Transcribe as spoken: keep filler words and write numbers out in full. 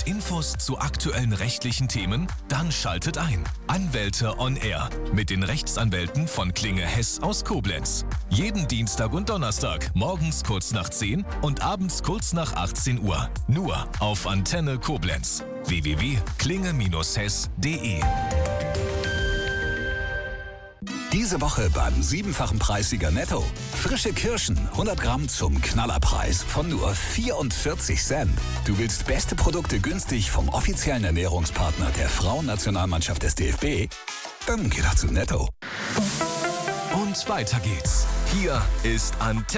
und Infos zu aktuellen rechtlichen Themen? Dann schaltet ein. Anwälte on Air mit den Rechtsanwälten von Klinge Hess aus Koblenz. Jeden Dienstag und Donnerstag morgens kurz nach zehn und abends kurz nach achtzehn Uhr. Nur auf Antenne Koblenz. w w w punkt klinge hess punkt de. Diese Woche beim siebenfachen Preissieger Netto. Frische Kirschen, hundert Gramm zum Knallerpreis von nur vierundvierzig Cent. Du willst beste Produkte günstig vom offiziellen Ernährungspartner der Frauennationalmannschaft des D F B? Dann geh doch zu Netto. Und weiter geht's. Hier ist Antenne.